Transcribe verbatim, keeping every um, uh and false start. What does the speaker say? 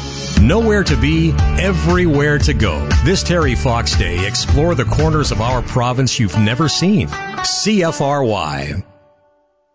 Nowhere to be, everywhere to go. This Terry Fox Day, explore the corners of our province you've never seen. C F R Y.